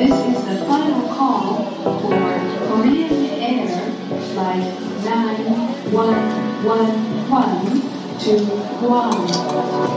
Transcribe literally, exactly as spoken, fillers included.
This is the final call for Korean Air Flight nine one one one to Guam.